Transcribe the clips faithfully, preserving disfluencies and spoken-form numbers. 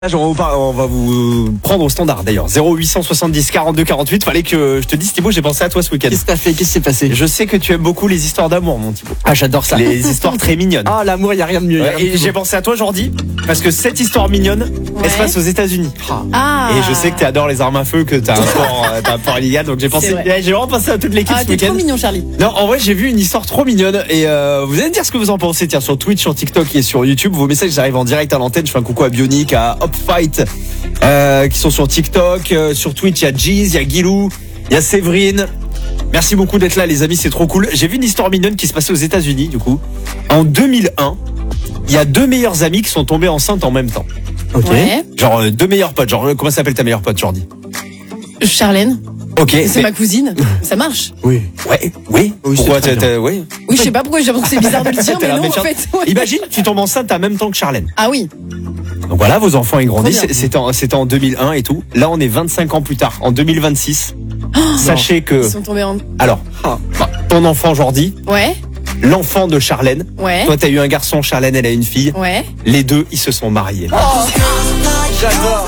On va, vous par... on va vous prendre au standard d'ailleurs. zéro huit cent soixante-dix quarante-deux quarante-huit. Fallait que je te dise, Thibaut, j'ai pensé à toi ce week-end. Qu'est-ce que t'as fait? Qu'est-ce qui s'est passé? Je sais que tu aimes beaucoup les histoires d'amour, mon Thibaut. Ah, j'adore ça. Les histoires très mignonnes. Ah, l'amour, y a rien de mieux. Ouais, et j'ai pensé à toi, Jordi, parce que cette histoire mignonne, Ouais. elle se passe aux États-Unis. Ah. Et je sais que tu adores les armes à feu, que t'as un port, euh, t'as un port illégal, donc j'ai pensé, vrai. ouais, j'ai vraiment pensé à toute l'équipe Ah, ce t'es trop week-end. mignon, Charlie. Non, en vrai, j'ai vu une histoire trop mignonne et euh, vous allez me dire ce que vous en pensez. Tiens, sur Twitch, sur TikTok et sur YouTube, vos messages arrivent en direct à l'antenne. Je fais un coucou à Bionic, à Hopfight, euh, qui sont sur TikTok. Euh, sur Twitch, il y a Jeez, il y a Guilou, il y a Séverine. Merci beaucoup d'être là, les amis, c'est trop cool. J'ai vu une histoire mignonne qui se passait aux États-Unis, du coup. En deux mille un, il y a deux meilleures amies qui sont tombées enceintes en même temps. Ok. Ouais. Genre euh, deux meilleurs potes. Genre, euh, comment s'appelle ta meilleure pote, Jordi? Charlène, Ok. c'est mais- ma cousine. Ça marche. Oui. Ouais, oui. Oui, c'est Pourquoi très t'as, t'as- ouais. Oui, je sais pas pourquoi j'ai l'impression que c'est bizarre de le dire, T'as mais l'air non, en méfiante. fait. ouais. Imagine, tu tombes enceinte en même temps que Charlène. Ah oui. Donc voilà, vos enfants ils grandissent. Trop bien. C'était en, c'était en deux mille un et tout. Là, on est vingt-cinq ans plus tard, en deux mille vingt-six. Sachez que, Ils sont tombés en. alors, Ah. bah, ton enfant Jordi, Ouais, l'enfant de Charlène. ouais, Toi, t'as eu un garçon, Charlène, elle a une fille. ouais. Les deux, ils se sont mariés. J'adore.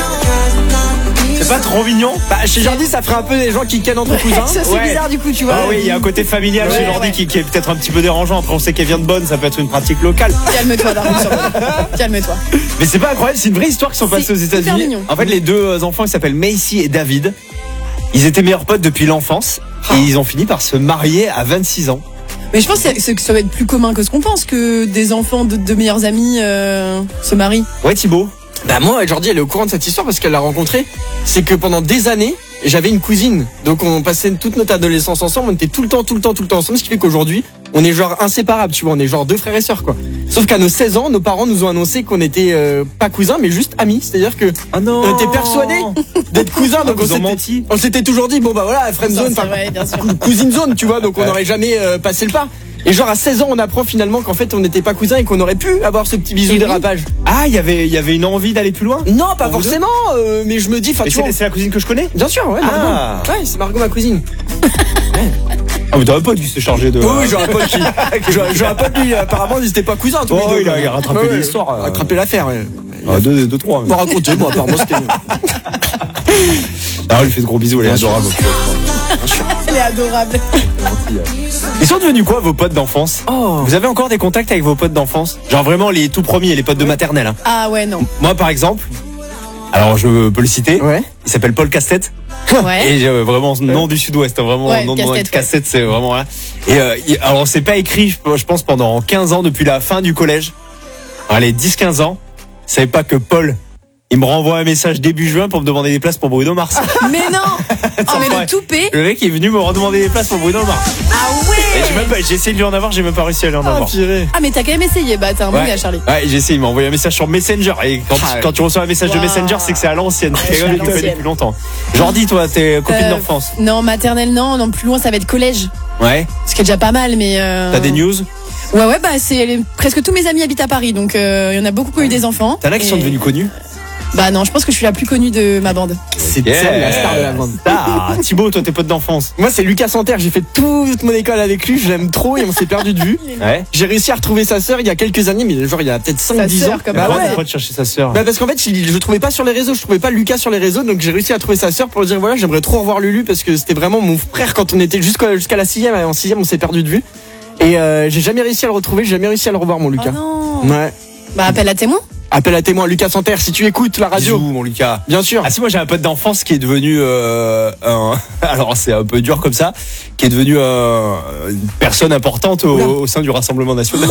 C'est pas trop mignon? Bah, chez Jordi, ça ferait un peu des gens qui kennent entre cousins. Ça, c'est Ouais. bizarre du coup, tu vois. Ah oui, il y a un côté familial Ouais, chez Jordi ouais. qui, qui est peut-être un petit peu dérangeant. Après, on sait qu'elle vient de Bonne, ça peut être une pratique locale. Calme-toi, Darwin, sur moi. Calme-toi. Mais c'est pas incroyable, c'est une vraie histoire qui sont C'est passées aux hyper États-Unis. mignon. En fait, les deux enfants, ils s'appellent Macy et David. Ils étaient meilleurs potes depuis l'enfance et ils ont fini par se marier à vingt-six ans. Mais je pense que c'est- que ça va être plus commun que ce qu'on pense que des enfants de, de meilleurs amis euh, se marient. Ouais, Thibaut. Bah, moi, Jordi, elle est au courant de cette histoire parce qu'elle l'a rencontrée. C'est que pendant des années, j'avais une cousine. Donc, on passait toute notre adolescence ensemble. On était tout le temps, tout le temps, tout le temps ensemble. Ce qui fait qu'aujourd'hui, on est genre inséparables, tu vois. On est genre deux frères et sœurs, quoi. Sauf qu'à nos seize ans, nos parents nous ont annoncé qu'on était euh, pas cousins, mais juste amis. C'est-à-dire que Ah non. on était persuadés d'être cousins. Donc, Vous on ont s'était- menti. on s'était toujours dit, bon, bah voilà, friend Ça, zone, c'est enfin, vrai, bien sûr. cou- cousine zone, tu vois. Donc, on Ouais. n'aurait jamais euh, passé le pas. Et genre, à seize ans, on apprend finalement qu'en fait, on n'était pas cousins et qu'on aurait pu avoir ce petit bisou Et oui. dérapage. Ah, il y avait, il y avait une envie d'aller plus loin. Non, pas Pour vous forcément, euh, mais je me dis, enfin, Mais tu vois. c'est, c'est la cousine que je connais. Bien sûr, ouais, Margot. Ah. Ouais, c'est Margot, ma cousine. Ah, mais t'as un pote qui s'est chargé de. Oui, oui, j'ai un pote qui. J'ai j'ai un pote, lui, apparemment, ils étaient pas cousins, tous Oh, les deux. il a- quoi. il a rattrapé l'histoire, euh. Rattrapé l'affaire, ouais. Ah, deux, deux, trois. Pas raconté, moi, apparemment, c'était. Ah, on lui fait de gros bisous, elle est adorable. Elle est adorable. Ils sont devenus quoi, vos potes d'enfance? Oh. Vous avez encore des contacts avec vos potes d'enfance? Genre vraiment les tout premiers, les potes de maternelle, hein. Ah ouais, non. Moi, par exemple, alors je peux le citer. Ouais. Il s'appelle Paul Casse-Tête. Ouais. Et euh, vraiment nom du Sud-Ouest, hein, vraiment Ouais, nom de Casse-Tête, ouais. Casse-Tête, c'est vraiment là. Et euh, il- alors on s'est pas écrit, je je pense pendant quinze ans depuis la fin du collège. Allez, dix quinze ans. Vous savez pas que Paul, il me renvoie un message début juin pour me demander des places pour Bruno Mars. Mais non. Oh, mais vrai. le toupet. Le mec est venu me redemander des places pour Bruno Mars. Ah Et j'ai ouais. même pas, j'ai essayé de lui en avoir, j'ai même pas réussi à lui en avoir. purée. Ah, mais t'as quand même essayé. Bah, t'es un bon Ouais. gars, Charlie. Ouais, j'ai essayé, il m'a envoyé un message sur Messenger. Et quand, Ah ouais. quand tu reçois un message de Wow. Messenger, c'est que c'est à l'ancienne. C'est c'est à quelqu'un qui le fait l'ancienne. depuis longtemps. Jordi, toi, t'es copine Euh, d'enfance. Non, maternelle, non. Non, plus loin, ça va être collège. Ouais. Ce qui est déjà pas mal, mais. Euh... T'as des news? Ouais, ouais, bah, c'est les- presque tous mes amis habitent à Paris, donc euh, il y en a beaucoup qui ont eu des enfants. T'en as qui Et- sont devenus connus? Bah non, je pense que je suis la plus connue de ma bande. C'est Yeah. celle, la star de la bande. Ah, Thibaut, toi, t'es pote d'enfance. Moi, c'est Lucas Santerre. J'ai fait toute mon école avec lui. Je l'aime trop et on s'est perdu de vue. Ouais. J'ai réussi à retrouver sa sœur il y a quelques années, mais genre il y a peut-être cinq Sa dix sœur, ans. comme Bah par ouais. Pourquoi tu chercher sa sœur? Bah parce qu'en fait, il- je le trouvais pas sur les réseaux, je trouvais pas Lucas sur les réseaux, donc j'ai réussi à trouver sa sœur pour lui dire voilà, j'aimerais trop revoir Lulu parce que c'était vraiment mon frère quand on était jusqu'à jusqu'à la sixième. En sixième, on s'est perdu de vue et euh, j'ai jamais réussi à le retrouver, j'ai jamais réussi à le revoir mon Lucas. Oh non. Ouais. Bah appelle à témoin. Appel à témoin, Lucas Santerre, si tu écoutes la radio. Bisous, mon Lucas. Bien sûr. Ah si, moi j'ai un pote d'enfance qui est devenu euh, un... alors c'est un peu dur comme ça, qui est devenu euh, une personne importante au, au sein du Rassemblement National.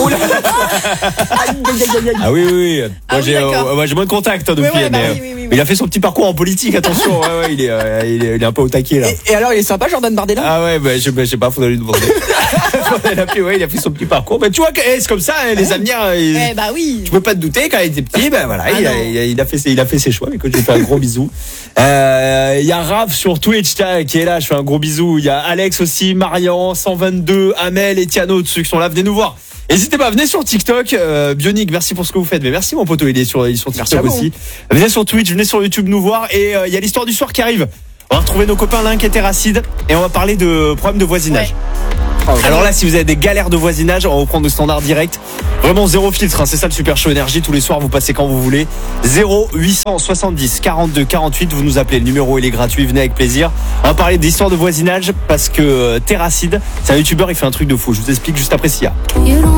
Ah oui oui, oui. Moi Ah oui, j'ai d'accord. euh, moi, j'ai moins de contact hein, depuis, Ouais, ouais, bah mais, oui, oui, oui, oui. mais il a fait son petit parcours en politique. Attention, ouais, ouais, il est, euh, il est il est un peu au taquet là. Et, et alors, il est sympa, Jordan Bardella. Ah ouais, bah, je, bah, je sais pas, faudrait lui demander. Faudrait l'appeler, ouais, il a fait son petit parcours. Bah, tu vois, que, eh, c'est comme ça, hein, les avenirs. ils- Eh bah oui. Tu peux pas te douter, quand il était petit, ben voilà, Ah il, a, non. il, a, il a fait ses, il a fait ses choix. Mais écoute, je lui fais un gros bisou. Euh, Il y a Raph sur Twitch tiens, qui est là, je fais un gros bisou. Il y a Alex aussi, Marian, cent vingt-deux, Amel et Tiano, ceux qui sont là, venez nous voir. N'hésitez pas, venez sur TikTok. Euh, Bionic, merci pour ce que vous faites. Mais merci mon poteau, il est sur, il est sur Merci à TikTok vous. aussi. Venez sur Twitch, venez sur YouTube nous voir. Et euh, il y a l'histoire du soir qui arrive. On va retrouver nos copains Link et Terracide et on va parler de problèmes de voisinage. Ouais. Alors là, si vous avez des galères de voisinage, on va vous prendre le standard direct. Vraiment zéro filtre, hein, c'est ça le Super Show Énergie. Tous les soirs, vous passez quand vous voulez. zéro huit cent soixante-dix quarante-deux quarante-huit, vous nous appelez. Le numéro, il est gratuit, venez avec plaisir. On va parler d'histoire de voisinage parce que euh, Terracide, c'est un youtubeur, il fait un truc de fou. Je vous explique juste après Sia.